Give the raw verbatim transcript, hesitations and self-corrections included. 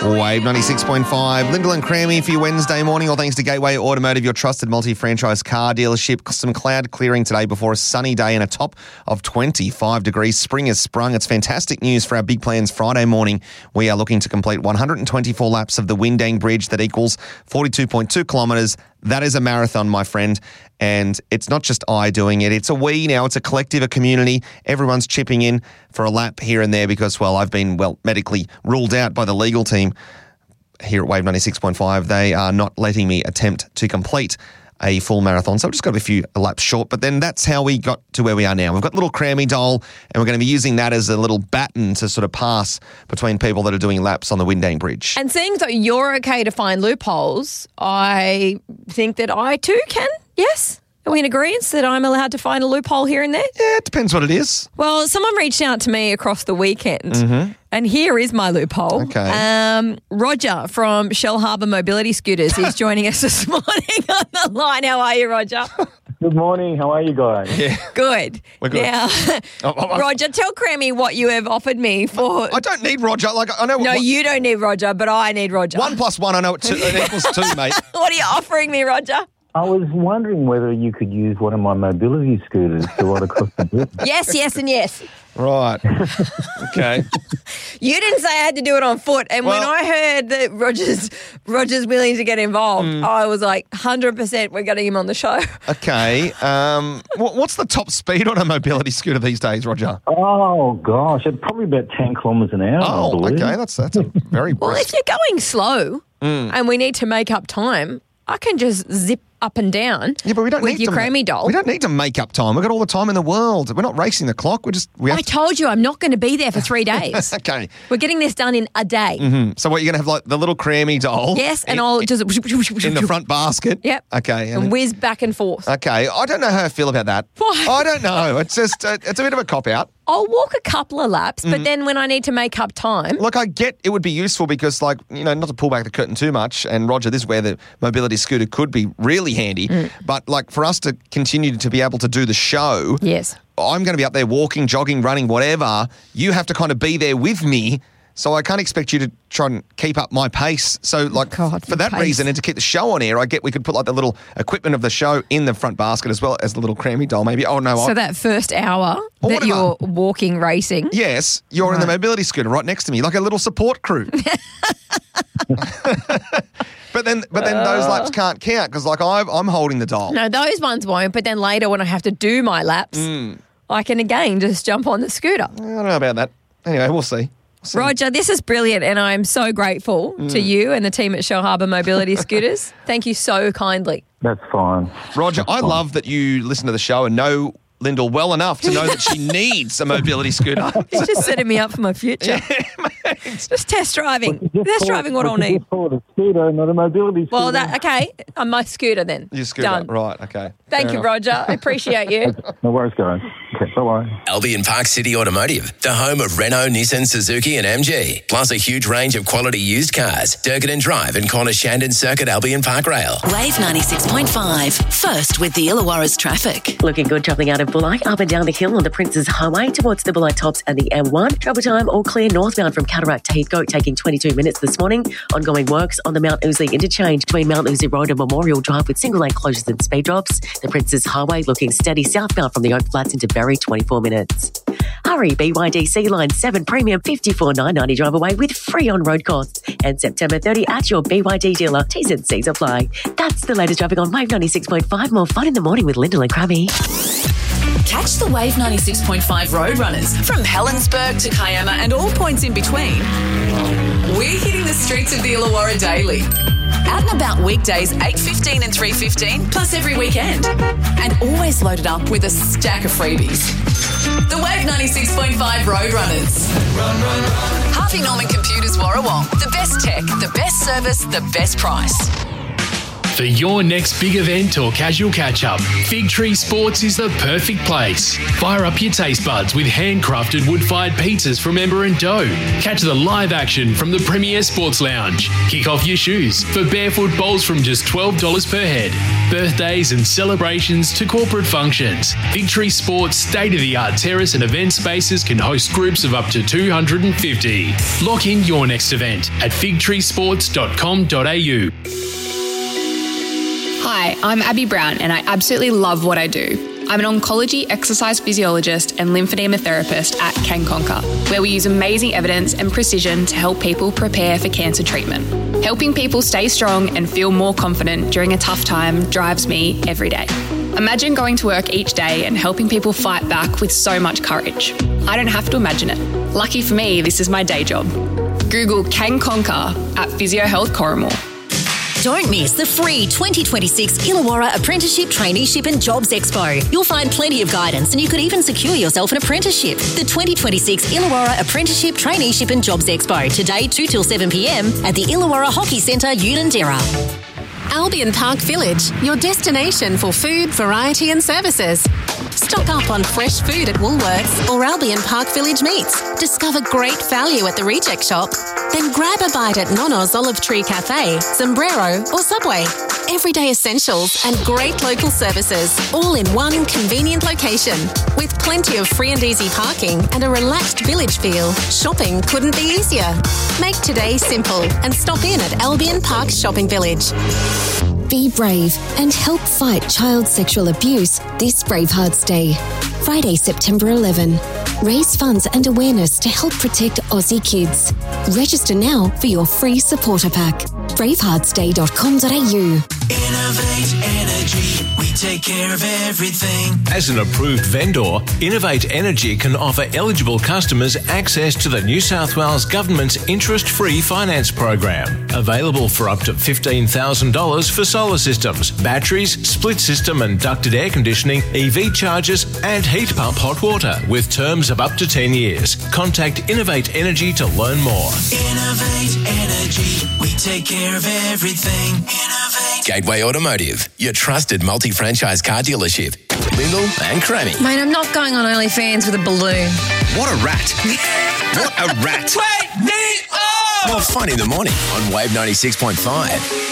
Wave ninety-six point five. Lyndall and Crammy for your Wednesday morning. All thanks to Gateway Automotive, your trusted multi-franchise car dealership. Some cloud clearing today before a sunny day and a top of twenty-five degrees. Spring has sprung. It's fantastic news for our Big Plans Friday morning. We are looking to complete one hundred twenty-four laps of the Windang Bridge. That equals forty-two point two kilometres. That is a marathon, my friend. And it's not just I doing it. It's a we now. It's a collective, a community. Everyone's chipping in for a lap here and there because, well, I've been, well, medically ruled out by the legal team here at Wave ninety-six point five. They are not letting me attempt to complete a full marathon. So I've just got a few laps short. But then that's how we got to where we are now. We've got little Crammy doll, and we're going to be using that as a little baton to sort of pass between people that are doing laps on the Windang Bridge. And seeing that you're okay to find loopholes, I think that I too can. Yes? Are we in agreement that I'm allowed to find a loophole here and there? Yeah, it depends what it is. Well, someone reached out to me across the weekend, mm-hmm. and here is my loophole. Okay. Um, Roger from Shell Harbour Mobility Scooters is joining us this morning on the line. How are you, Roger? Good morning. How are you guys? Yeah. Good. We're good. Now, oh, oh, Roger, tell Crammy what you have offered me for... I don't need Roger. Like I know. No, what, you don't need Roger, but I need Roger. One plus one, I know it, two, it equals two, mate. What are you offering me, Roger? I was wondering whether you could use one of my mobility scooters to ride across the bridge. Yes, yes, and yes. Right. Okay. You didn't say I had to do it on foot, and Well- when I heard that Roger's Roger's willing to get involved, Mm. I was like, one hundred percent we're getting him on the show. Okay. Um, what, what's the top speed on a mobility scooter these days, Roger? Oh, gosh. It's probably about ten kilometres an hour, I Oh, believe. okay. That's that's a very Well, brisk. if you're going slow Mm. and we need to make up time, I can just zip up and down Yeah, but we don't with need your to, Crammy doll. We don't need to make up time. We've got all the time in the world. We're not racing the clock. We're just we have I told you I'm not going to be there for three days. to, okay. We're getting this done in a day. Mm. So what you're going to have like the little Crammy doll? Yes, and in, I'll just... in the front basket. Yep. Okay. And then- whiz back and forth. okay. I don't know how I feel about that. Why? I don't know. It's just uh, it's a bit of a cop out. I'll walk a couple of laps, Mm-hmm. but then when I need to make up time... Look, I get it would be useful because, like, you know, not to pull back the curtain too much, and Roger, this is where the mobility scooter could be really handy, Mm. but, like, for us to continue to be able to do the show, Yes. I'm going to be up there walking, jogging, running, whatever. You have to kind of be there with me, so I can't expect you to try and keep up my pace. So, like, God, for your that pace. reason, and to keep the show on air, I get we could put, like, the little equipment of the show in the front basket as well as the little Crammy doll, maybe. Oh, no. So I, that first hour Or that whatever. you're walking, racing... yes, you're in the Right. mobility scooter right next to me, like a little support crew. But then, but then those laps can't count because, like, I've, I'm holding the doll. No, those ones won't, but then later when I have to do my laps, Mm. I can again just jump on the scooter. I don't know about that. Anyway, we'll see. We'll see. Roger, this is brilliant, and I'm so grateful Mm. to you and the team at Shell Harbour Mobility Scooters. Thank you so kindly. That's fine. Roger, I love that you listen to the show and know Lyndall well enough to know that she needs a mobility scooter. He's just setting me up for my future. Just test driving. Just Test call driving it- what we I'll could need. just call it a scooter, not a mobility scooter. Well, that okay. I'm my scooter then. Your scooter, Done. right? Okay. Thank Fair you, enough. Roger. I appreciate you. No worries, guys. Okay, bye-bye. Albion Park City Automotive, the home of Renault, Nissan, Suzuki and M G. Plus a huge range of quality used cars. Durgan Drive and Corner Shandon Circuit Albion Park Rail. Wave ninety-six point five. First with the Illawarra's traffic. Looking good travelling out of Bulli, up and down the hill on the Prince's Highway towards the Bulli Tops and the M one. Travel time all clear northbound from Cataract to Heathcote, taking twenty-two minutes this morning. Ongoing works on the Mount Ousley interchange between Mount Ousley Road and Memorial Drive with single lane closures and speed drops. The Prince's Highway looking steady southbound from the Oak Flats into Berry, twenty-four minutes. Hurry, B Y D C Line seven Premium fifty-four nine ninety drive away with free on-road costs. And September thirtieth at your B Y D dealer. T's and C's apply. That's the latest traffic on Wave ninety-six point five. More fun in the morning with Lyndall and Crammy. Catch the Wave ninety-six point five Roadrunners from Helensburgh to Kiama and all points in between. We're hitting the streets of the Illawarra daily. Out and about weekdays eight fifteen and three fifteen, plus every weekend. And always loaded up with a stack of freebies. The Wave ninety-six point five Roadrunners. Run, run, run. Harvey Norman Computers Warrawong. The best tech, the best service, the best price. For your next big event or casual catch-up, Fig Tree Sports is the perfect place. Fire up your taste buds with handcrafted wood-fired pizzas from Ember and Dough. Catch the live action from the Premier Sports Lounge. Kick off your shoes for barefoot bowls from just twelve dollars per head. Birthdays and celebrations to corporate functions. Fig Tree Sports' state-of-the-art terrace and event spaces can host groups of up to two hundred fifty. Lock in your next event at fig tree sports dot com dot a u. Hi, I'm Abby Brown and I absolutely love what I do. I'm an oncology exercise physiologist and lymphedema therapist at Can Conquer, where we use amazing evidence and precision to help people prepare for cancer treatment. Helping people stay strong and feel more confident during a tough time drives me every day. Imagine going to work each day and helping people fight back with so much courage. I don't have to imagine it. Lucky for me, this is my day job. Google Can Conquer at Physio Health Corrimor. Don't miss the free twenty twenty-six Illawarra Apprenticeship, Traineeship and Jobs Expo. You'll find plenty of guidance and you could even secure yourself an apprenticeship. The twenty twenty-six Illawarra Apprenticeship, Traineeship and Jobs Expo, today two till seven p m at the Illawarra Hockey Centre, Unanderra. Albion Park Village, your destination for food, variety and services. Stock up on fresh food at Woolworths or Albion Park Village Meats. Discover great value at the Reject Shop. Then grab a bite at Nono's Olive Tree Cafe, Sombrero or Subway. Everyday essentials and great local services, all in one convenient location. With plenty of free and easy parking and a relaxed village feel, shopping couldn't be easier. Make today simple and stop in at Albion Park Shopping Village. Be brave and help fight child sexual abuse this Bravehearts Day. Friday, September eleventh. Raise funds and awareness to help protect Aussie kids. Register now for your free supporter pack. bravehearts day dot com dot a u. Innovate Energy, we take care of everything. As an approved vendor, Innovate Energy can offer eligible customers access to the New South Wales Government's interest-free finance program. Available for up to fifteen thousand dollars for solar systems, batteries, split system and ducted air conditioning, E V chargers and heat pump hot water with terms of up to ten years. Contact Innovate Energy to learn more. Innovate Energy, we take care of everything. Innovate. Gateway Automotive, your trusted multi-franchise car dealership. Lindell and Crammy. Mate, I'm not going on OnlyFans with a balloon. What a rat. What a rat. Wake me up! More fun in the morning on Wave ninety-six point five.